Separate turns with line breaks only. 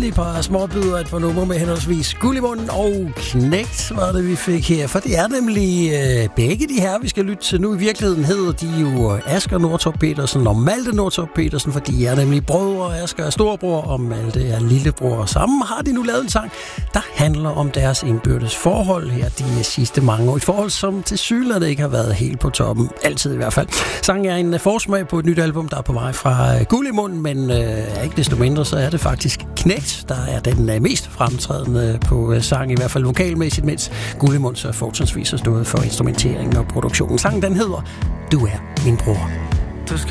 lige et par småbidder, et par numre med henholdsvis Guld i munden og Knægt, var det, vi fik her. For det er nemlig begge de her, vi skal lytte til nu. I virkeligheden hedder de jo Asger Nortorp Petersen og Malte Nortorp Petersen, for de er nemlig brødre. Asger er storebror, og Malte er lillebror. Og sammen har de nu lavet en sang, der handler om deres indbyrdes forhold her de sidste mange år. Et forhold, som til synligheden ikke har været helt på toppen. Altid i hvert fald. Sangen er en forsmag på et nyt album, der er på vej fra Guld i munden, men ikke desto mindre, så er det faktisk Knægt, der er den mest fremtrædende på sang, i hvert fald vokalmæssigt, mens Guld i munden så fortrinsvis har stået for instrumenteringen og produktionen. Sangen, den hedder Du er min bror.